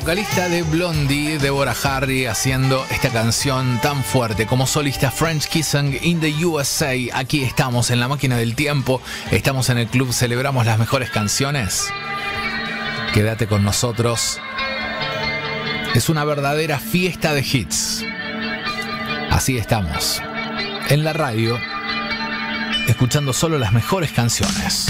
vocalista de Blondie, Deborah Harry, haciendo esta canción tan fuerte como solista. French Kissing in the USA. Aquí estamos en la máquina del tiempo, estamos en el club, celebramos las mejores canciones. Quédate con nosotros. Es una verdadera fiesta de hits. Así estamos, en la radio, escuchando solo las mejores canciones.